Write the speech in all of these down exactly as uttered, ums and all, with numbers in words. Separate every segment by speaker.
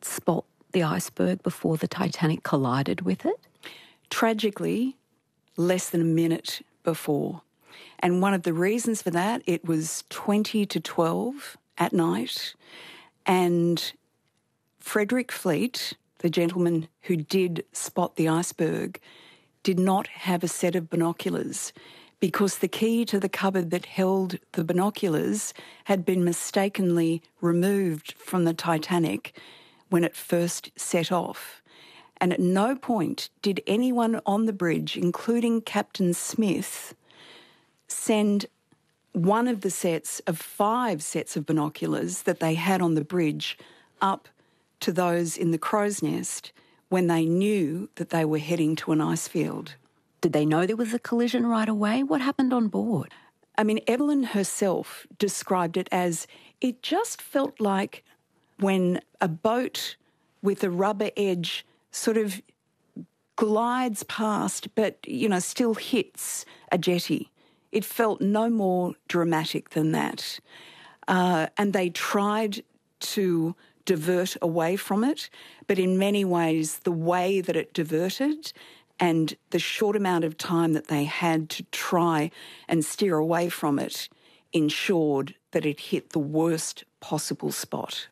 Speaker 1: spot the iceberg before the Titanic collided with it?
Speaker 2: Tragically, less than a minute before. And one of the reasons for that, it was twenty to twelve at night, and Frederick Fleet, the gentleman who did spot the iceberg, did not have a set of binoculars because the key to the cupboard that held the binoculars had been mistakenly removed from the Titanic when it first set off. And at no point did anyone on the bridge, including Captain Smith, send one of the sets of five sets of binoculars that they had on the bridge up to those in the crow's nest when they knew that they were heading to an ice field.
Speaker 1: Did they know there was a collision right away? What happened on board?
Speaker 2: I mean, Evelyn herself described it as, it just felt like when a boat with a rubber edge sort of glides past but, you know, still hits a jetty. It felt no more dramatic than that. Uh, and they tried to divert away from it, but in many ways the way that it diverted and the short amount of time that they had to try and steer away from it ensured that it hit the worst possible spot.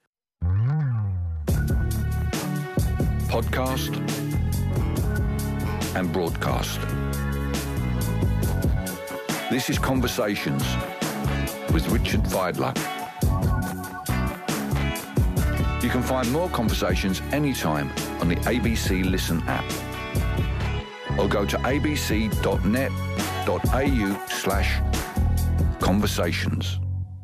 Speaker 3: Podcast and broadcast. This is Conversations with Richard Fidler. You can find more conversations anytime on the A B C Listen app, or go to abc.net.au slash conversations.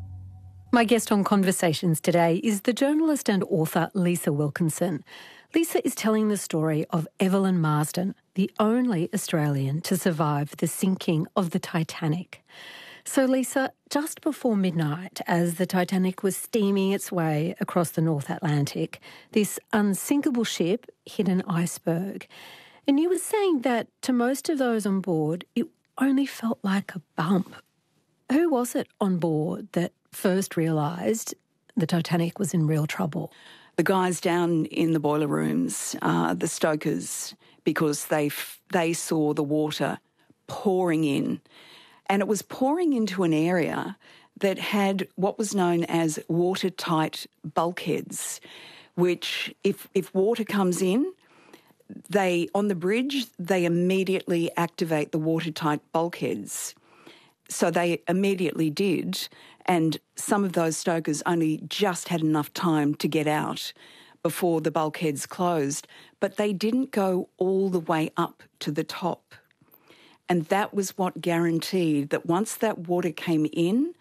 Speaker 1: My guest on Conversations today is the journalist and author Lisa Wilkinson. Lisa is telling the story of Evelyn Marsden, the only Australian to survive the sinking of the Titanic. So, Lisa, just before midnight, as the Titanic was steaming its way across the North Atlantic, this unsinkable ship hit an iceberg. And you were saying that to most of those on board, it only felt like a bump. Who was it on board that first realised the Titanic was in real trouble?
Speaker 2: The guys down in the boiler rooms, uh, the stokers, because they f- they saw the water pouring in. And it was pouring into an area that had what was known as watertight bulkheads, which if, if water comes in, they on the bridge, they immediately activate the watertight bulkheads. So they immediately did, and some of those stokers only just had enough time to get out before the bulkheads closed, but they didn't go all the way up to the top. And that was what guaranteed that once that water came in,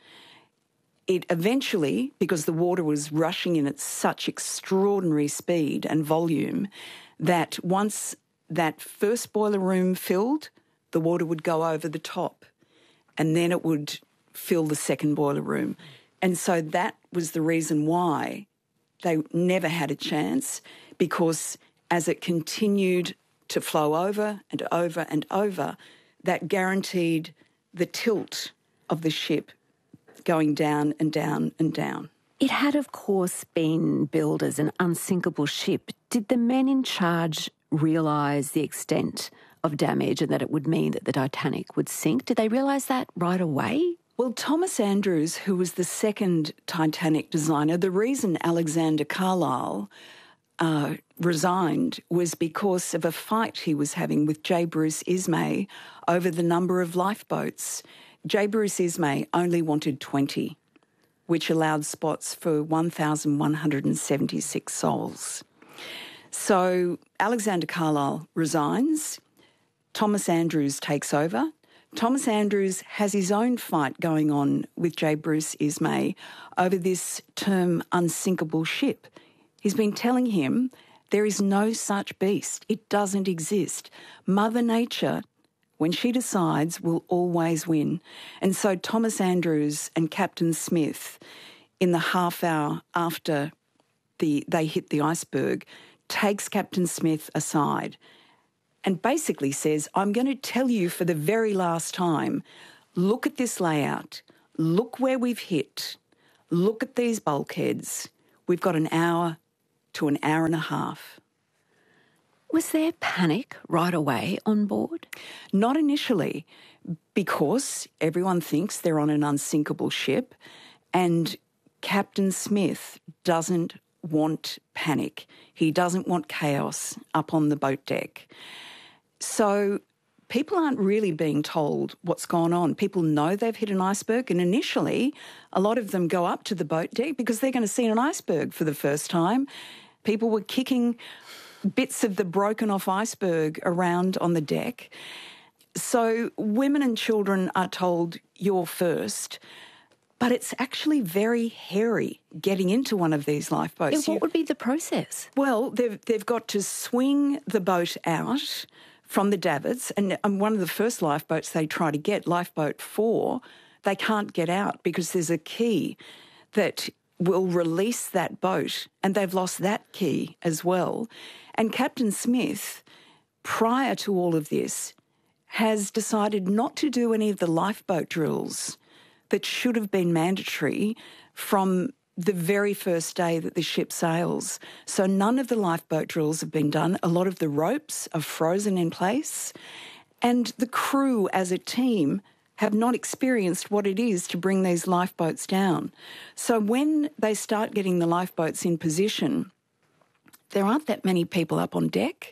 Speaker 2: it eventually, because the water was rushing in at such extraordinary speed and volume, that once that first boiler room filled, the water would go over the top, and then it would fill the second boiler room. And so that was the reason why they never had a chance, because as it continued to flow over and over and over, that guaranteed the tilt of the ship going down and down and down.
Speaker 1: It had, of course, been billed as an unsinkable ship. Did the men in charge realise the extent of damage and that it would mean that the Titanic would sink? Did they realise that right away?
Speaker 2: Well, Thomas Andrews, who was the second Titanic designer, the reason Alexander Carlisle uh, resigned was because of a fight he was having with J. Bruce Ismay over the number of lifeboats. J. Bruce Ismay only wanted twenty, which allowed spots for one thousand one hundred seventy-six souls. So Alexander Carlisle resigns. Thomas Andrews takes over. Thomas Andrews has his own fight going on with J. Bruce Ismay over this term unsinkable ship. He's been telling him there is no such beast. It doesn't exist. Mother Nature, when she decides, will always win. And so Thomas Andrews and Captain Smith, in the half hour after the they hit the iceberg, takes Captain Smith aside and basically says, I'm going to tell you for the very last time, look at this layout, look where we've hit, look at these bulkheads. We've got an hour to an hour and a half.
Speaker 1: Was there panic right away on board?
Speaker 2: Not initially, because everyone thinks they're on an unsinkable ship, and Captain Smith doesn't want panic. He doesn't want chaos up on the boat deck. So people aren't really being told what's gone on. People know they've hit an iceberg, and initially a lot of them go up to the boat deck because they're going to see an iceberg for the first time. People were kicking bits of the broken off iceberg around on the deck. So women and children are told, you're first. But it's actually very hairy getting into one of these lifeboats.
Speaker 1: Yeah, what would be the process?
Speaker 2: Well, they've, they've got to swing the boat out from the davits, and um, one of the first lifeboats they try to get, lifeboat four, they can't get out because there's a key that will release that boat, and they've lost that key as well. And Captain Smith, prior to all of this, has decided not to do any of the lifeboat drills that should have been mandatory from the very first day that the ship sails. So none of the lifeboat drills have been done. A lot of the ropes are frozen in place, and the crew as a team have not experienced what it is to bring these lifeboats down. So when they start getting the lifeboats in position, there aren't that many people up on deck,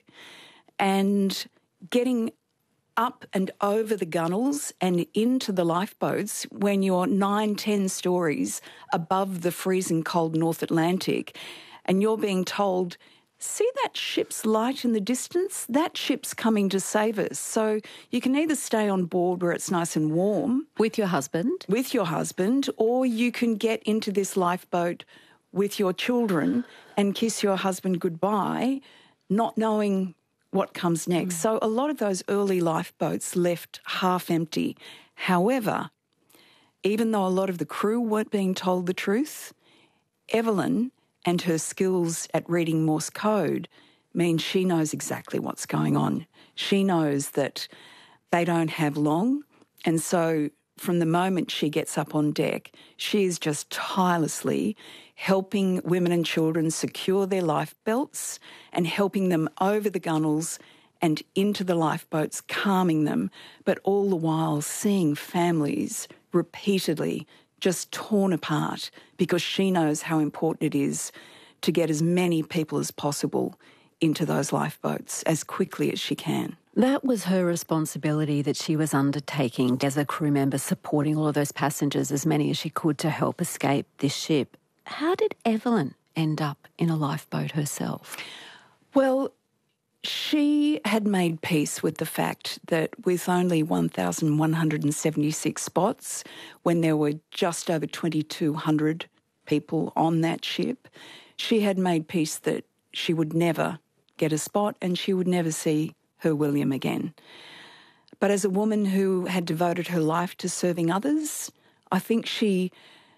Speaker 2: and getting up and over the gunnels and into the lifeboats when you're nine, ten stories above the freezing cold North Atlantic, and you're being told, see that ship's light in the distance? That ship's coming to save us. So you can either stay on board where it's nice and warm.
Speaker 1: With your husband?
Speaker 2: With your husband, or you can get into this lifeboat with your children and kiss your husband goodbye, not knowing what comes next. Mm. So a lot of those early lifeboats left half empty. However, even though a lot of the crew weren't being told the truth, Evelyn and her skills at reading Morse code means she knows exactly what's going on. She knows that they don't have long, and so from the moment she gets up on deck, she is just tirelessly helping women and children secure their life belts and helping them over the gunnels and into the lifeboats, calming them, but all the while seeing families repeatedly just torn apart, because she knows how important it is to get as many people as possible into those lifeboats as quickly as she can.
Speaker 1: That was her responsibility that she was undertaking as a crew member, supporting all of those passengers, as many as she could, to help escape this ship. How did Evelyn end up in a lifeboat herself?
Speaker 2: Well, she had made peace with the fact that with only one thousand one hundred seventy-six spots, when there were just over twenty-two hundred people on that ship, she had made peace that she would never get a spot and she would never see her William again. But as a woman who had devoted her life to serving others, I think she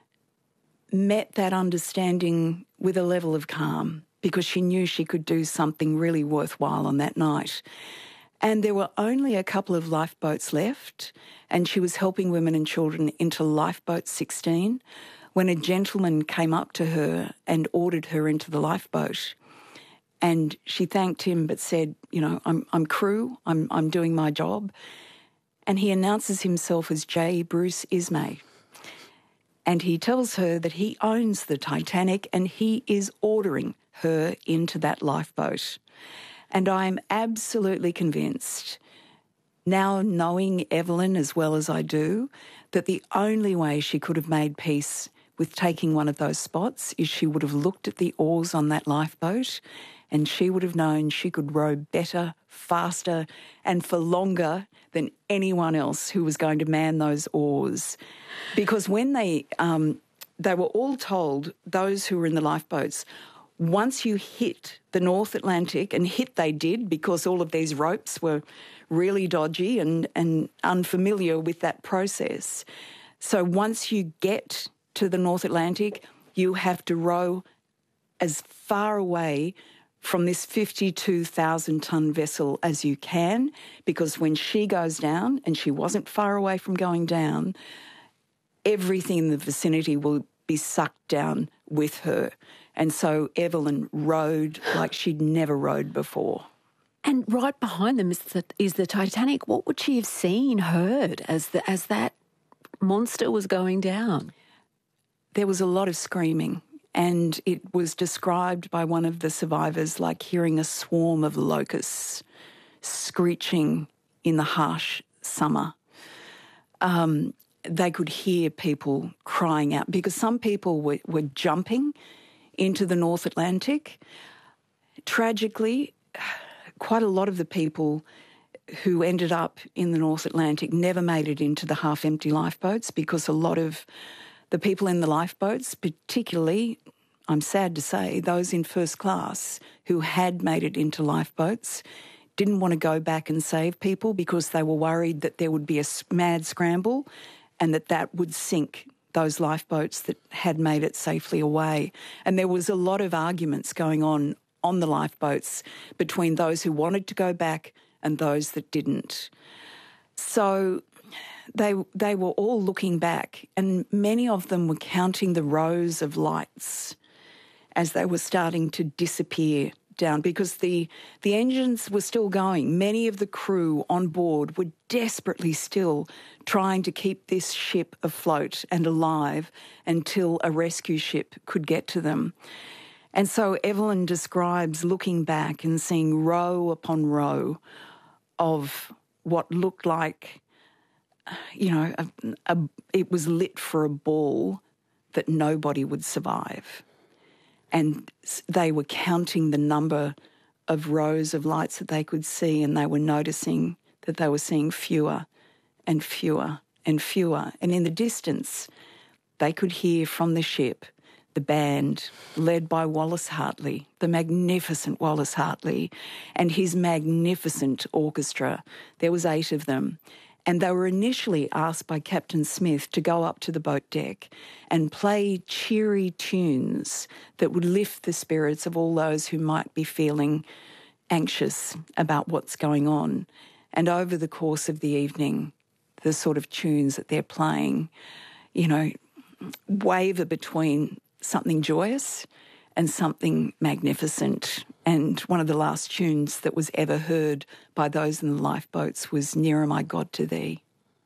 Speaker 2: met that understanding with a level of calm, because she knew she could do something really worthwhile on that night. And there were only a couple of lifeboats left, and she was helping women and children into lifeboat sixteen when a gentleman came up to her and ordered her into the lifeboat. And she thanked him but said, you know, I'm I'm crew, I'm I'm doing my job. And he announces himself as J. Bruce Ismay. And he tells her that he owns the Titanic and he is ordering her into that lifeboat. And I'm absolutely convinced, now knowing Evelyn as well as I do, that the only way she could have made peace with taking one of those spots is she would have looked at the oars on that lifeboat and she would have known she could row better, faster, and for longer than anyone else who was going to man those oars. Because when they um, they were all told, those who were in the lifeboats, once you hit the North Atlantic, and hit they did because all of these ropes were really dodgy and, and unfamiliar with that process. So once you get to the North Atlantic, you have to row as far away from this fifty-two thousand tonne vessel as you can, because when she goes down, and she wasn't far away from going down, everything in the vicinity will be sucked down with her. And so Evelyn rode like she'd never rode before.
Speaker 1: And right behind them is the, is the Titanic. What would she have seen, heard, as the, as that monster was going down?
Speaker 2: There was a lot of screaming, and it was described by one of the survivors like hearing a swarm of locusts screeching in the harsh summer. Um, they could hear people crying out because some people were, were jumping into the North Atlantic. Tragically, quite a lot of the people who ended up in the North Atlantic never made it into the half-empty lifeboats because a lot of the people in the lifeboats, particularly, I'm sad to say, those in first class who had made it into lifeboats, didn't want to go back and save people because they were worried that there would be a mad scramble and that that would sink those lifeboats that had made it safely away. And there was a lot of arguments going on on the lifeboats between those who wanted to go back and those that didn't. So they they were all looking back, and many of them were counting the rows of lights as they were starting to disappear down because the the engines were still going. Many of the crew on board were desperately still trying to keep this ship afloat and alive until a rescue ship could get to them. And so Evelyn describes looking back and seeing row upon row of what looked like, you know, a, a, it was lit for a ball that nobody would survive. And they were counting the number of rows of lights that they could see, and they were noticing that they were seeing fewer and fewer and fewer. And in the distance, they could hear from the ship the band led by Wallace Hartley, the magnificent Wallace Hartley, and his magnificent orchestra. There was eight of them. And they were initially asked by Captain Smith to go up to the boat deck and play cheery tunes that would lift the spirits of all those who might be feeling anxious about what's going on. And over the course of the evening, the sort of tunes that they're playing, you know, waver between something joyous and something magnificent. And one of the last tunes that was ever heard by those in the lifeboats was Nearer My God to Thee.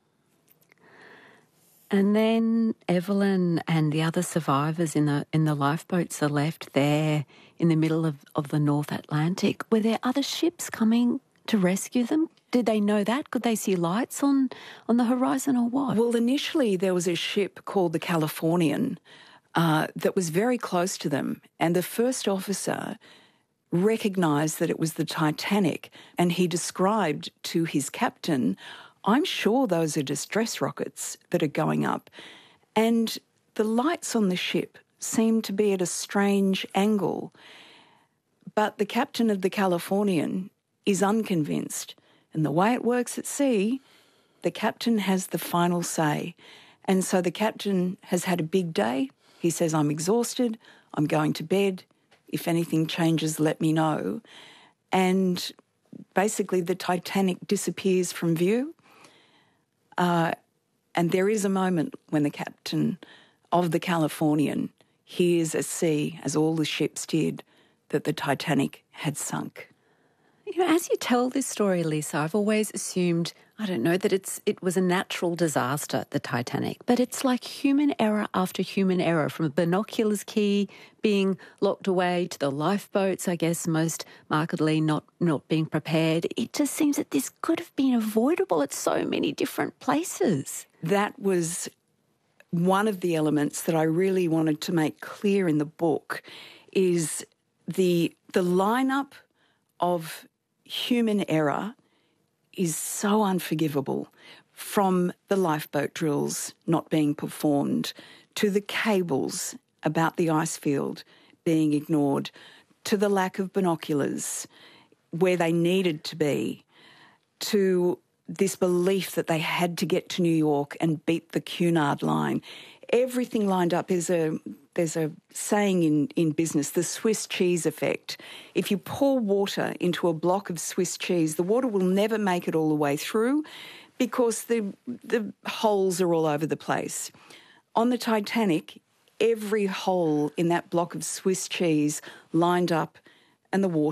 Speaker 1: And then Evelyn and the other survivors in the in the lifeboats are left there in the middle of, of the North Atlantic. Were there other ships coming to rescue them? Did they know that? Could they see lights on, on the horizon or what?
Speaker 2: Well, initially there was a ship called the Californian uh, that was very close to them, and the first officer recognised that it was the Titanic, and he described to his captain, I'm sure those are distress rockets that are going up. And the lights on the ship seemed to be at a strange angle. But the captain of the Californian is unconvinced. And the way it works at sea, the captain has the final say. And so the captain has had a big day. He says, I'm exhausted, I'm going to bed. If anything changes, let me know. And basically the Titanic disappears from view. Uh, and there is a moment when the captain of the Californian hears at sea, as all the ships did, that the Titanic had sunk.
Speaker 1: You know, as you tell this story, Lisa, I've always assumed, I don't know, that it's it was a natural disaster, the Titanic, but it's like human error after human error, from binoculars key being locked away to the lifeboats, I guess, most markedly not, not being prepared. It just seems that this could have been avoidable at so many different places.
Speaker 2: That was one of the elements that I really wanted to make clear in the book, is the the lineup of human error is so unforgivable, from the lifeboat drills not being performed to the cables about the ice field being ignored to the lack of binoculars where they needed to be, to this belief that they had to get to New York and beat the Cunard line. Everything lined up. Is a There's a saying in, in business, the Swiss cheese effect. If you pour water into a block of Swiss cheese, the water will never make it all the way through because the the holes are all over the place. On the Titanic, every hole in that block of Swiss cheese lined up and the water